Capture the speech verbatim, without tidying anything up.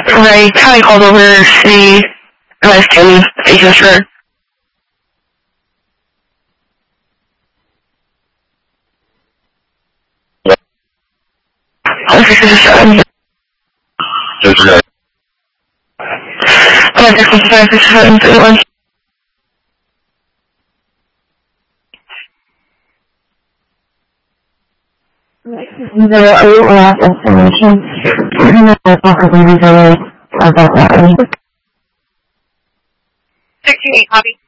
Ray, Callie called over to see my student agent for. Oh, six six seven. Six nine. Five six six five six seven three one. Zero eight last information. We're gonna possibly reserve about that. Six two eight, copy.